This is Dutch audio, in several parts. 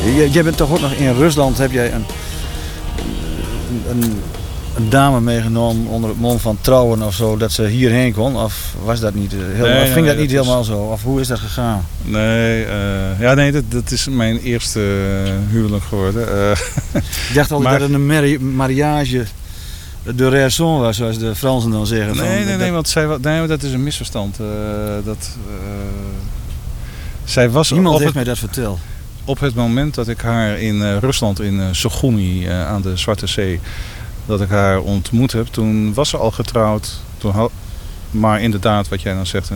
Jij bent toch ook nog in Rusland, heb jij een dame meegenomen onder het mom van trouwen of zo, dat ze hierheen kon? Of was dat niet helemaal, ging dat niet helemaal zo? Of hoe is dat gegaan? Nee, dat is mijn eerste huwelijk geworden. Ik dacht al dat het een mariage de raison was, zoals de Fransen dan zeggen. Want dat is een misverstand. Zij was Iemand heeft mij dat verteld. Op het moment dat ik haar in Rusland, in Sukhumi aan de Zwarte Zee, dat ik haar ontmoet heb, toen was ze al getrouwd. Maar inderdaad, wat jij dan zegt,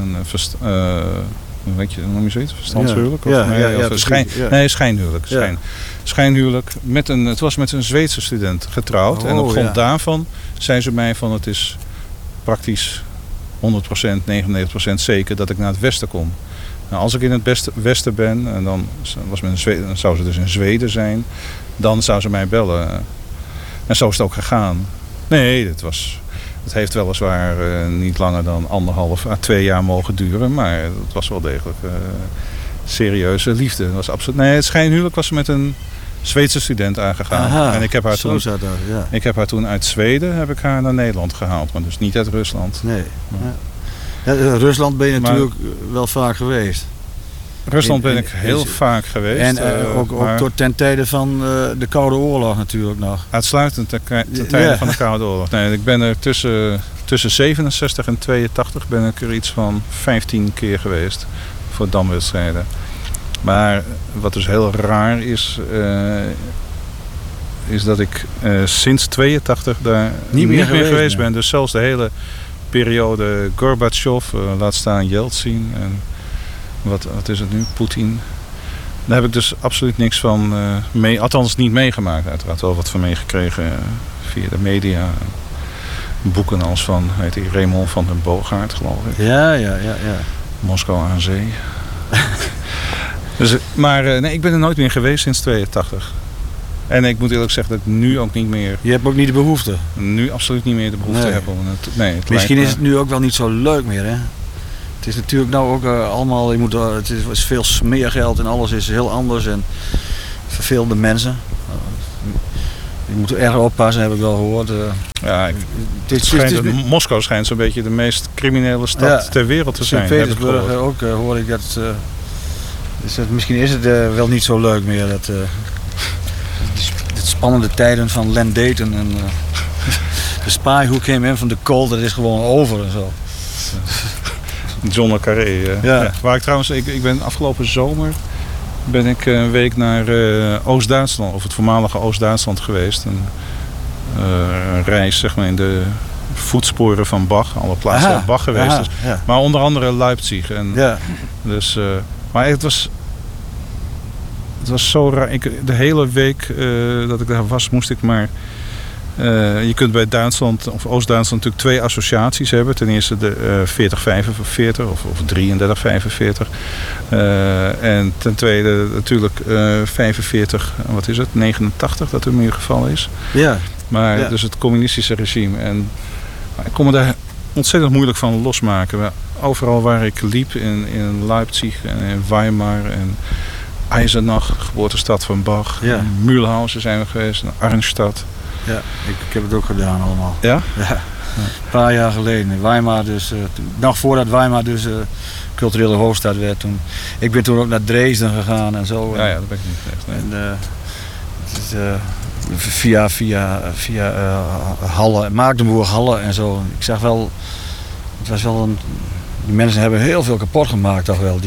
noem je zoiets? Verstandshuwelijk? Schijnhuwelijk. Ja. Schijnhuwelijk. Het was met een Zweedse student getrouwd. En op grond daarvan zei ze mij van het is praktisch 100%, 99% zeker dat ik naar het westen kom. Nou, als ik in het westen ben, en dan zou ze dus in Zweden zijn, dan zou ze mij bellen. En zo is het ook gegaan. Nee, het heeft weliswaar niet langer dan 1,5 à 2 jaar mogen duren, maar het was wel degelijk serieuze liefde. Het schijnhuwelijk was met een Zweedse student aangegaan. Aha, en ik heb haar toen uit Zweden naar Nederland gehaald, maar dus niet uit Rusland. Nee. Ja, Rusland ben je natuurlijk wel vaak geweest. Rusland ben ik heel vaak geweest. En ook tot ten tijde van de Koude Oorlog natuurlijk nog. Uitsluitend ten tijde van de Koude Oorlog. Nee, ik ben er tussen 67 en 82 ben ik er iets van 15 keer geweest voor damwedstrijden. Maar wat dus heel raar is dat ik sinds 82 daar niet meer geweest ben. Dus zelfs de hele periode Gorbachev, laat staan Yeltsin en wat is het nu, Poetin. Daar heb ik dus absoluut niks van mee, althans niet meegemaakt. Uiteraard wel wat van meegekregen via de media. Boeken als van, heet die, Raymond van den Boogaard, geloof ik. Ja. Moskou aan zee. Maar ik ben er nooit meer geweest sinds 82. En ik moet eerlijk zeggen dat ik nu ook niet meer... Je hebt ook niet de behoefte? Nu absoluut niet meer de behoefte hebben. Misschien is het nu ook wel niet zo leuk meer, hè? Het is natuurlijk nou ook allemaal... het is veel smeergeld en alles is heel anders en vervelende mensen. Je moet erg oppassen, heb ik wel gehoord. Moskou schijnt zo'n beetje de meest criminele stad ter wereld te zijn. Sint-Petersburg ook hoor ik dat... misschien is het wel niet zo leuk meer. De spannende tijden van Len Dayton en de Spy Who Came In van de Cold, dat is gewoon over en zo. John le Carré. Waar ik trouwens, ik ben afgelopen zomer een week naar Oost-Duitsland, of het voormalige Oost-Duitsland geweest. Een reis zeg maar in de voetsporen van Bach, alle plaatsen van Bach geweest. Maar onder andere Leipzig. Maar het was zo raar. De hele week dat ik daar was, moest ik maar... je kunt bij Duitsland of Oost-Duitsland natuurlijk 2 associaties hebben. Ten eerste de 40-45 of 33-45. En ten tweede natuurlijk 45, wat is het, 89 dat in ieder geval is. Ja. Maar dus het communistische regime. En ik kon me daar ontzettend moeilijk van losmaken. Overal waar ik liep, in Leipzig en in Weimar en Eisenach, geboortestad van Bach. Ja. Mühlhausen zijn we geweest, in Arnstadt. Ja, ik heb het ook gedaan allemaal. Ja? Ja. Een paar jaar geleden in Weimar, dus nog voordat Weimar dus culturele hoofdstad werd. Ik ben toen ook naar Dresden gegaan en zo. Ja, dat ben ik niet geweest. Nee. Via Halle, Magdeburg, Halle en zo. Ik zag wel, het was wel die mensen hebben heel veel kapot gemaakt toch wel.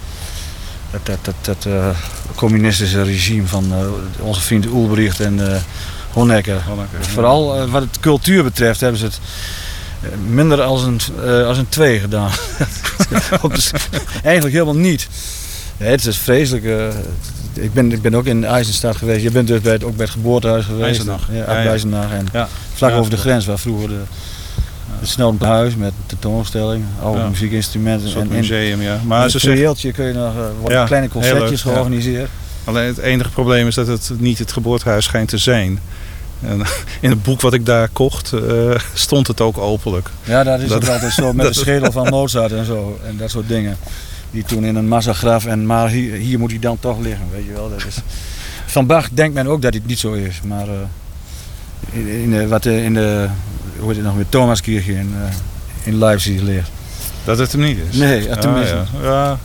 Dat communistische regime van onze vriend Ulbricht en Honecker. Vooral wat het cultuur betreft hebben ze het minder als een 2 gedaan. Eigenlijk helemaal niet. Nee, het is vreselijk. Ik ben ook in Eisenstadt geweest. Je bent dus ook bij het geboortehuis geweest. Eisenach. Eisenach. En vlak over de grens waar vroeger het Sneldenhuis met tentoonstelling, oude muziekinstrumenten. Een museum, ja. Maar een serieeltje kun je nog worden kleine concertjes georganiseerd. Alleen het enige probleem is dat het niet het geboortehuis schijnt te zijn. En in het boek wat ik daar kocht stond het ook openlijk. Ja, dat is ook altijd zo met de schedel van Mozart en zo en dat soort dingen. die toen in een massagraf maar hier moet hij dan toch liggen, weet je wel. Dat is, van Bach denkt men ook dat het niet zo is, maar in de hoe heet het nog weer, Thomaskirche in Leipzig ligt. Dat het hem niet is? Nee, het hem is niet. Ja.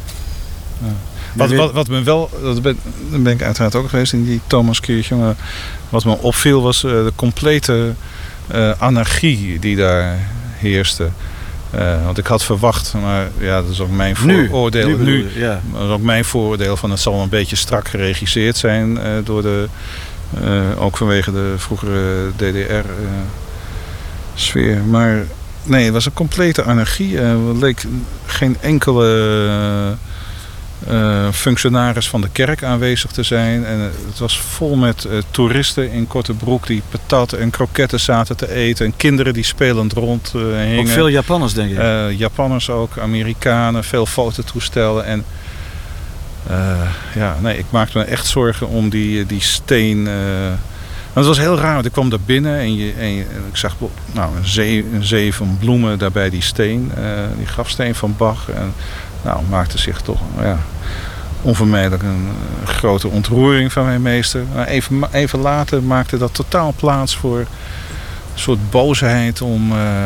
Wat me wel, dan ben ik uiteraard ook geweest in die Thomaskirche, maar wat me opviel was de complete anarchie die daar heerste. Want ik had verwacht, maar ja, dat is ook mijn vooroordeel. Dat is ook mijn vooroordeel van het zal een beetje strak geregisseerd zijn door ook vanwege de vroegere DDR-sfeer. Maar nee, het was een complete anarchie. Er leek geen enkele functionaris van de kerk aanwezig te zijn. En het was vol met toeristen in korte broek die patat en kroketten zaten te eten. En kinderen die spelend rond hingen. Ook veel Japanners, denk ik. Japanners ook, Amerikanen, veel fototoestellen. En ik maakte me echt zorgen om die steen. Het was heel raar, want ik kwam daar binnen en ik zag een zee van bloemen daarbij die steen. Die grafsteen van Bach. En maakte zich toch onvermijdelijk een grote ontroering van mijn meester. Maar even later maakte dat totaal plaats voor een soort boosheid om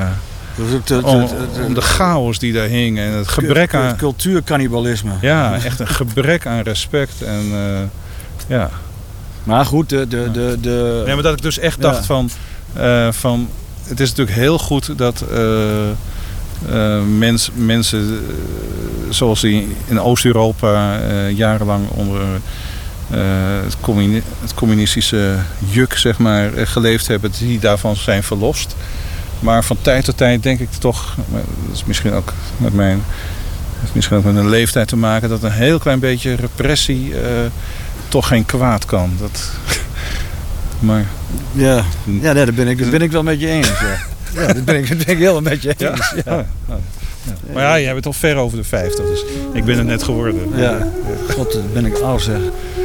de chaos die daar hing. En het gebrek aan... Het cultuurcannibalisme. Ja, echt een gebrek aan respect. En Maar goed, maar dat ik dus echt dacht van... Het is natuurlijk heel goed dat... mensen zoals die in Oost-Europa jarenlang onder het communistische juk zeg maar, geleefd hebben, die daarvan zijn verlost. Maar van tijd tot tijd denk ik toch, dat is misschien ook met een leeftijd te maken, dat een heel klein beetje repressie toch geen kwaad kan. Maar daar ben ik wel met je eens. Ja, dat ben ik heel met je eens. Ja. Maar ja, jij bent al ver over de 50, dus ik ben er net geworden. Ja, god, ben ik oud zeg.